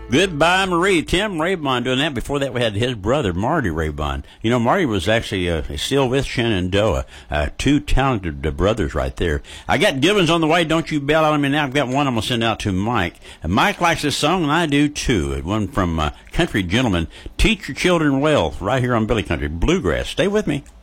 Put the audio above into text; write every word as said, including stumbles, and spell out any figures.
Goodbye, Marie. Tim Raybon doing that. Before that, we had his brother, Marty Raybon. You know, Marty was actually uh, still with Shenandoah. Uh, two talented uh, brothers right there. I got Gibbons on the way. Don't you bail on me now. I've got one I'm going to send out to Mike. And Mike likes this song, and I do too. One from uh, Country Gentleman. Teach Your Children Well, right here on Billy Country Bluegrass. Stay with me.